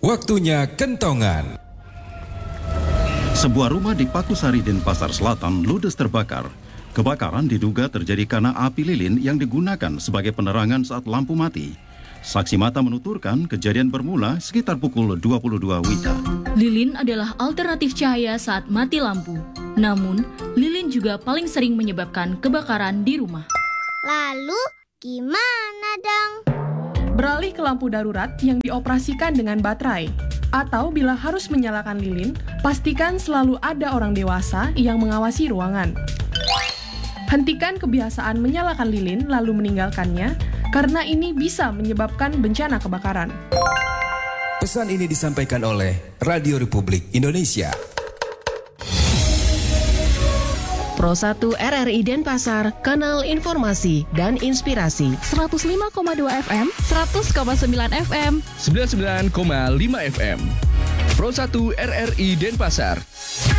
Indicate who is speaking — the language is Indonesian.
Speaker 1: Waktunya kentongan.
Speaker 2: Sebuah rumah di Pakusari, Denpasar Selatan ludes terbakar. Kebakaran diduga terjadi karena api lilin yang digunakan sebagai penerangan saat lampu mati. Saksi mata menuturkan kejadian bermula sekitar pukul 22 WITA.
Speaker 3: Lilin adalah alternatif cahaya saat mati lampu. Namun, lilin juga paling sering menyebabkan kebakaran di rumah.
Speaker 4: Lalu, gimana dong?
Speaker 5: Beralih ke lampu darurat yang dioperasikan dengan baterai. Atau bila harus menyalakan lilin, pastikan selalu ada orang dewasa yang mengawasi ruangan. Hentikan kebiasaan menyalakan lilin lalu meninggalkannya, karena ini bisa menyebabkan bencana kebakaran.
Speaker 1: Pesan ini disampaikan oleh Radio Republik Indonesia.
Speaker 6: Pro 1 RRI Denpasar, kanal informasi dan inspirasi.
Speaker 7: 105,2 FM, 100,9 FM,
Speaker 8: 99,5 FM. Pro 1 RRI Denpasar.